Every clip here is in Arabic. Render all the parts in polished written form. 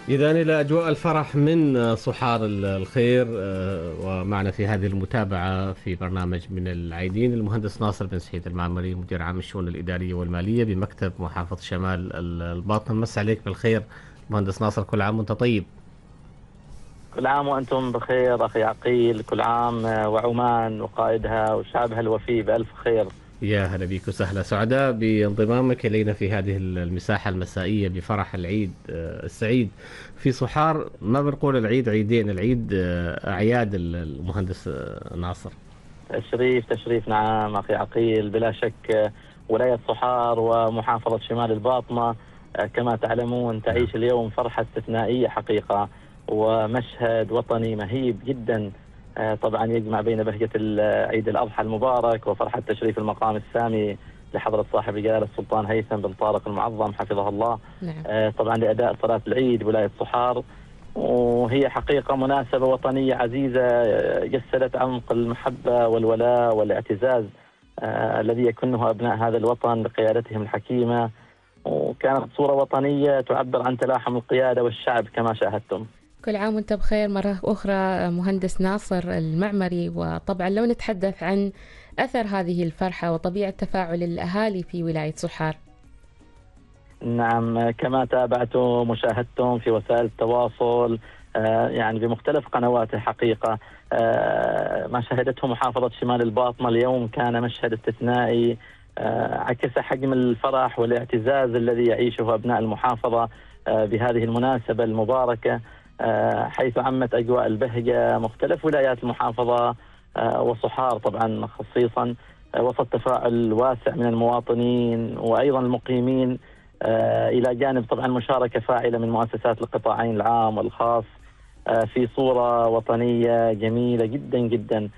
إذا إلى أجواء الفرح من صحار الخير، ومعنا في هذه المتابعة في برنامج من العيدين المهندس ناصر بن سعيد المعمري، مدير عام الشؤون الإدارية والمالية بمكتب محافظ شمال الباطن. مس عليك بالخير مهندس ناصر، كل عام وأنت طيب. كل عام وأنتم بخير أخي عقيل، كل عام وعمان وقائدها وشعبها الوفي بألف خير. يا هلا بك وسهلا، سعداء بانضمامك إلينا في هذه المساحة المسائية بفرح العيد السعيد في صحار. ما بنقول العيد عيدين، العيد أعياد المهندس ناصر. تشريف نعم أخي عقيل، بلا شك ولاية صحار ومحافظة شمال الباطنة كما تعلمون نعم. تعيش اليوم فرحة استثنائية حقيقة، ومشهد وطني مهيب جدا. طبعا يجمع بين بهجة عيد الأضحى المبارك وفرحة تشريف المقام السامي لحضرة صاحب الجلالة السلطان هيثم بن طارق المعظم حفظه الله. نعم. طبعا لأداء صلاة العيد ولاية صحار، وهي حقيقة مناسبة وطنية عزيزة جسدت عمق المحبة والولاء والاعتزاز الذي يكنه أبناء هذا الوطن بقيادتهم الحكيمة، وكانت صورة وطنية تعبر عن تلاحم القيادة والشعب كما شاهدتم. كل عام وانت بخير مرة أخرى مهندس ناصر المعمري. وطبعا لو نتحدث عن أثر هذه الفرحة وطبيعة تفاعل الأهالي في ولاية صحار. نعم، كما تابعتم ومشاهدتم في وسائل التواصل يعني بمختلف قنواته حقيقة، ما شهدته محافظة شمال الباطنة اليوم كان مشهد استثنائي، عكس حجم الفرح والاعتزاز الذي يعيشه أبناء المحافظة بهذه المناسبة المباركة، حيث عمت أجواء البهجة مختلف ولايات المحافظة وصحار طبعا خصيصا، وسط تفاعل واسع من المواطنين وأيضا المقيمين، إلى جانب طبعا مشاركة فاعلة من مؤسسات القطاعين العام والخاص، في صورة وطنية جميلة جدا جدا.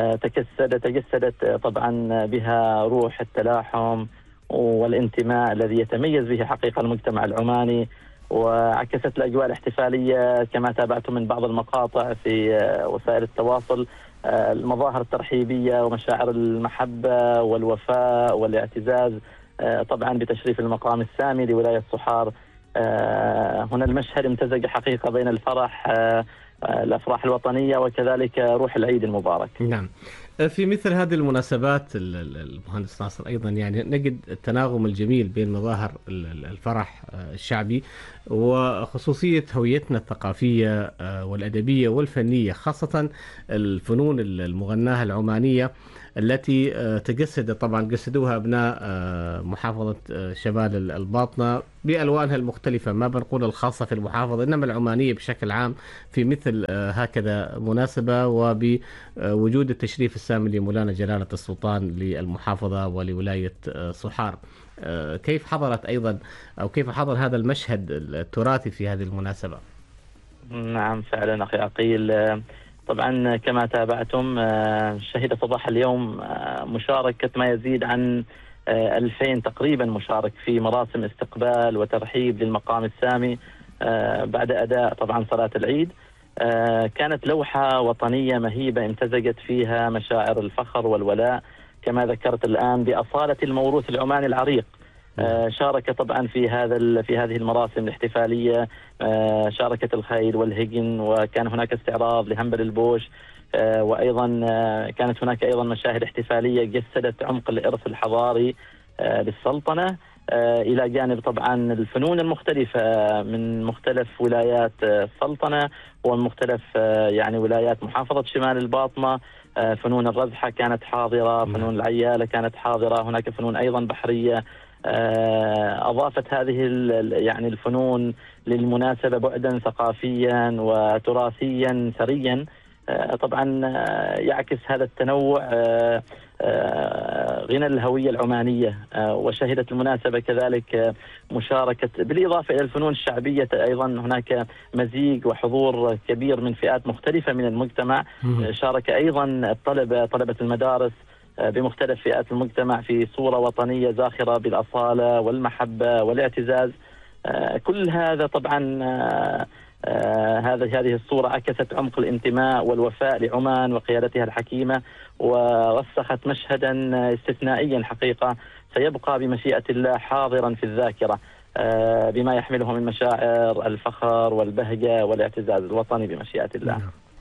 تجسدت طبعا بها روح التلاحم والانتماء الذي يتميز به حقيقة المجتمع العماني، وعكست الأجواء الاحتفالية كما تابعتم من بعض المقاطع في وسائل التواصل المظاهر الترحيبية ومشاعر المحبة والوفاء والاعتزاز طبعا بتشريف المقام السامي لولاية صحار. هنا المشهد امتزج حقيقة بين الفرح الأفراح الوطنية وكذلك روح العيد المبارك. نعم. في مثل هذه المناسبات المهندس ناصر أيضا يعني نجد التناغم الجميل بين مظاهر الفرح الشعبي وخصوصية هويتنا الثقافية والأدبية والفنية، خاصة الفنون المغناة العمانية التي تجسد طبعا جسدوها أبناء محافظة شمال الباطنة بألوانها المختلفة، ما بنقول الخاصة في المحافظة إنما العمانية بشكل عام في مثل هكذا مناسبة، وبوجود التشريف السامي لمولانا جلالة السلطان للمحافظة ولولاية صحار. كيف حضرت أيضا أو كيف حضر هذا المشهد التراثي في هذه المناسبة؟ نعم فعلا أخي عقيل، طبعا كما تابعتم شهد صباح اليوم مشاركة ما يزيد عن 2000 تقريبا مشارك في مراسم استقبال وترحيب للمقام السامي بعد أداء طبعا صلاة العيد. كانت لوحة وطنية مهيبة امتزجت فيها مشاعر الفخر والولاء كما ذكرت الآن بأصالة الموروث العماني العريق. شارك طبعا في هذه المراسم الاحتفالية شاركت الخيل والهجن، وكان هناك استعراض لهنبل البوش، وأيضا كانت هناك أيضا مشاهد احتفالية جسدت عمق الإرث الحضاري للسلطنة، إلى جانب طبعا الفنون المختلفة من مختلف ولايات السلطنة ومن مختلف يعني ولايات محافظة شمال الباطنة. فنون الرزحة كانت حاضرة، فنون العيالة كانت حاضرة، هناك فنون أيضا بحرية. أضافت هذه يعني الفنون للمناسبة بعدا ثقافيا وتراثيا ثريا. طبعا يعكس هذا التنوع غنى الهوية العمانية، وشهدت المناسبة كذلك مشاركة بالإضافة إلى الفنون الشعبية أيضا هناك مزيج وحضور كبير من فئات مختلفة من المجتمع. شارك أيضا طلبة المدارس بمختلف فئات المجتمع في صورة وطنية زاخرة بالأصالة والمحبة والاعتزاز. كل هذا طبعا هذه الصورة عكست عمق الانتماء والوفاء لعمان وقيادتها الحكيمة، ورسخت مشهدا استثنائيا حقيقة سيبقى بمشيئة الله حاضرا في الذاكرة. بما يحمله من مشاعر الفخر والبهجة والاعتزاز الوطني بمشيئة الله.